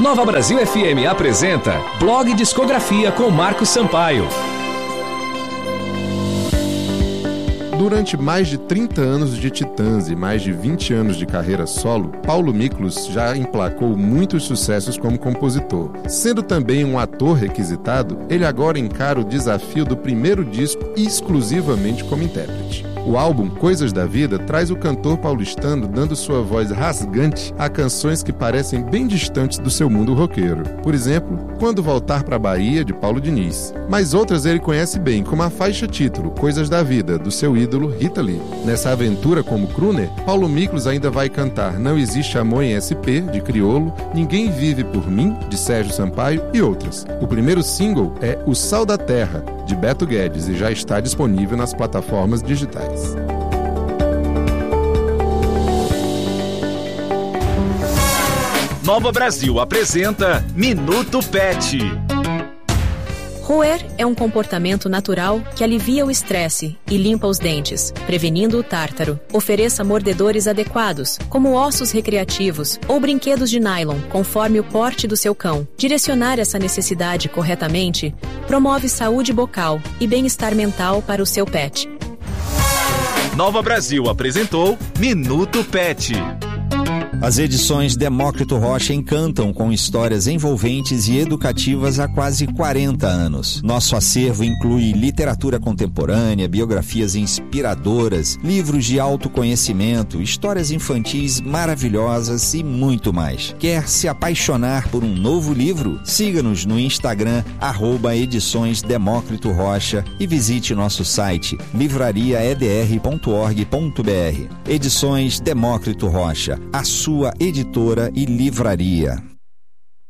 Nova Brasil FM apresenta Blog Discografia com Marcos Sampaio. Durante mais de 30 anos de Titãs e mais de 20 anos de carreira solo, Paulo Miklos já emplacou muitos sucessos como compositor. Sendo também um ator requisitado, ele agora encara o desafio do primeiro disco exclusivamente como intérprete. O álbum Coisas da Vida traz o cantor paulistano dando sua voz rasgante a canções que parecem bem distantes do seu mundo roqueiro. Por exemplo, Quando Voltar pra Bahia, de Paulo Diniz. Mas outras ele conhece bem, como a faixa título Coisas da Vida, do seu ídolo Rita Lee. Nessa aventura como crooner, Paulo Miklos ainda vai cantar Não Existe Amor em SP, de Criolo, Ninguém Vive por Mim, de Sérgio Sampaio e outras. O primeiro single é O Sal da Terra, de Beto Guedes, e já está disponível nas plataformas digitais. Nova Brasil apresenta Minuto Pet. Roer é um comportamento natural que alivia o estresse e limpa os dentes, prevenindo o tártaro. Ofereça mordedores adequados, como ossos recreativos ou brinquedos de nylon, conforme o porte do seu cão. Direcionar essa necessidade corretamente promove saúde bucal e bem-estar mental para o seu pet. Nova Brasil apresentou Minuto Pet. As edições Demócrito Rocha encantam com histórias envolventes e educativas há quase 40 anos. Nosso acervo inclui literatura contemporânea, biografias inspiradoras, livros de autoconhecimento, histórias infantis maravilhosas e muito mais. Quer se apaixonar por um novo livro? Siga-nos no Instagram, @edições Demócrito Rocha, e visite nosso site livrariaedr.org.br. Edições Demócrito Rocha, a sua editora e livraria.